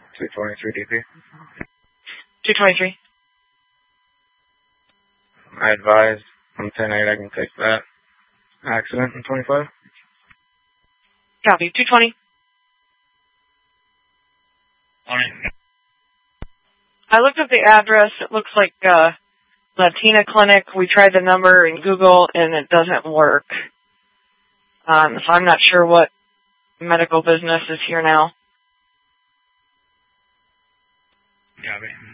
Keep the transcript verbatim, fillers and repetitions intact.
two twenty-three D P. two twenty-three. I advise on ten eight I can take that accident in twenty-five. Copy. two twenty. I looked up the address. It looks like uh, Latina Clinic. We tried the number in Google, and it doesn't work. Um, so I'm not sure what medical business is here now. Copy.